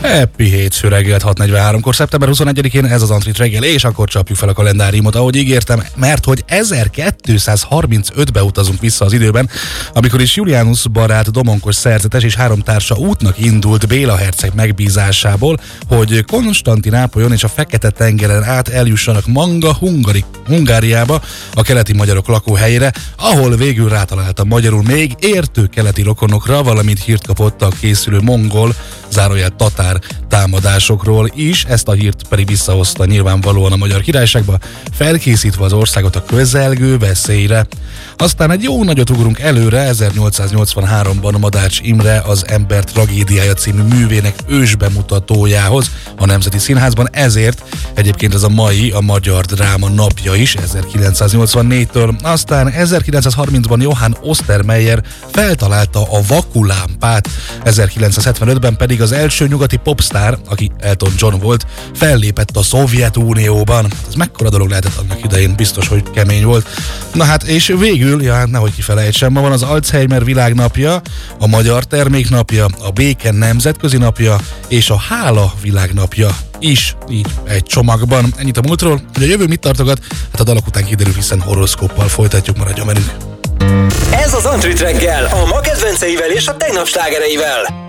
Happy hétfő reggelt 6:43-kor, szeptember 21-én ez az Antrit reggel, és akkor csapjuk fel a kalendáriumot, ahogy ígértem, mert hogy 1235-be utazunk vissza az időben, amikor is Julianus barát, domonkos szerzetes és három társa útnak indult Béla herceg megbízásából, hogy Konstantinápolyon és a Fekete-tengeren át eljussanak Manga, Hungáriába, a keleti magyarok lakóhelyére, ahol végül rátalálta magyarul még értő keleti rokonokra, valamint hírt kapott a készülő mongol, zárójel tatár támadásokról is, ezt a hírt pedig visszahozta nyilvánvalóan a Magyar Királyságba, felkészítve az országot a közelgő veszélyre. Aztán egy jó nagyot ugrunk előre, 1883-ban Madács Imre az Ember tragédiája című művének ősbemutatójához a Nemzeti Színházban, ezért egyébként ez a mai a Magyar Dráma napja is 1984-től. Aztán 1930-ban Johann Ostermeyer feltalálta a vakulámpát, 1975-ben pedig az első nyugati popstar, aki Elton John volt, fellépett a Szovjetunióban. Ez mekkora dolog lehetett annak idején, biztos, hogy kemény volt. Na hát, és végül, nehogy kifelejtsem, ma van az Alzheimer világnapja, a Magyar Terméknapja, a Béke Nemzetközi Napja és a Hála világnapja is, így egy csomagban. Ennyit a múltról, hogy a jövő mit tartogat, hát a dalok után kiderül, hiszen horoszkóppal folytatjuk, maradjon velünk. Ez az Antrit reggel, a ma kedvenceivel és a tegnap slágereivel.